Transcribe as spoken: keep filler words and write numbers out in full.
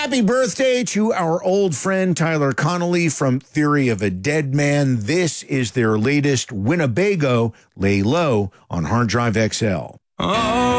Happy birthday to our old friend Tyler Connolly from Theory of a Dead Man. This is their latest Winnebago, Lay Low, on Hard Drive X L. Oh.